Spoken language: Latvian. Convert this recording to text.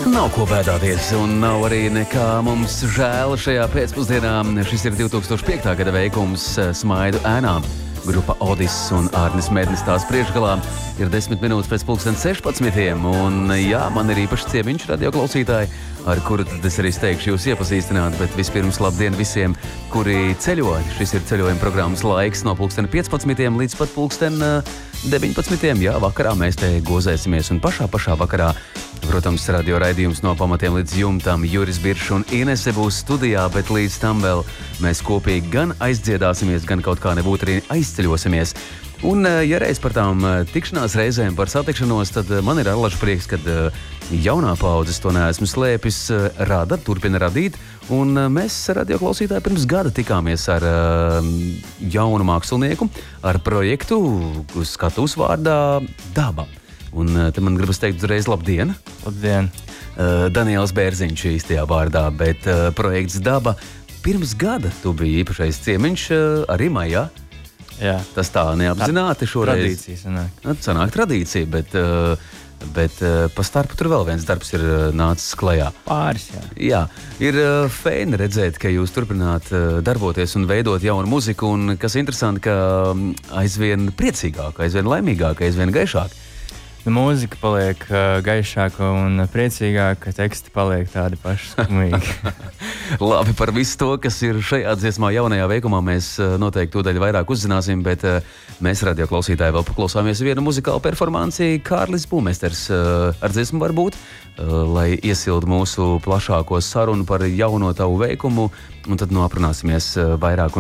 Nav ko bēdāties, un nav arī nekā mums žēl šajā pēcpusdienā. Šis ir 2005. Gada veikums Smaidu ēnām. Grupa Odis un Ārnis Mednis tās priekšgalā ir 10 minūtes pēc 16. Un jā, man ir īpaši ciemiņš radioklausītāji, ar kuru tad es arī steigšu jūs iepazīstināt, bet vispirms labdien visiem, kuri ceļo. Šis ir ceļojuma programmas laiks no 15. līdz pat 19. Jā, vakarā mēs te gozēsimies un pašā vakarā, protams, radio raidījums no pamatiem līdz jumtam. Juris Biršs un Inese būs studijā, bet līdz tam vēl mēs kopīgi gan aizdziedāsimies, gan kaut kā nebūtu arī aizceļosimies. Un, ja reiz par tām tikšanās reizēm, par satikšanos, tad man ir arlažu prieks, kad jaunā paudzes to neesmu slēpis, turpina radīt. Un mēs radioklausītāji pirms gada tikāmies ar jaunu mākslinieku, ar projektu skatuves vārdā Daba. Un te man gribas teikt uzreiz labdien. Labdien. Daniels Bērziņš īstajā vārdā, bet projekts Daba pirms gada tu biji īpašais ciemiņš arī maijā. Jā. Tas tā neapzināti šoreiz. Tradīcija sanāk. Sanāk tradīcija, bet pa starpu tur vēl viens darbs ir nācis klajā. Pāris, jā. Jā, ir fēni redzēt, ka jūs turpināt darboties un veidot jaunu muziku, un kas interesanti, ka aizvien priecīgāk, aizvien laimīgāk, aizvien gaišāk. Mūzika paliek gaišāka un priecīgāka, teksti paliek tādi paši skumīgi. Labi, par visu to, kas ir šajā dziesmā jaunajā veikumā, mēs noteikti tūdaļ vairāk uzzināsim, bet mēs radioklausītāji vēl paklausāmies vienu muzikālu performanci Kārlis Būmesters ar dziesmu varbūt, lai iesildu mūsu plašāko sarunu par jauno tavu veikumu, un tad aprunāsimies vairāk.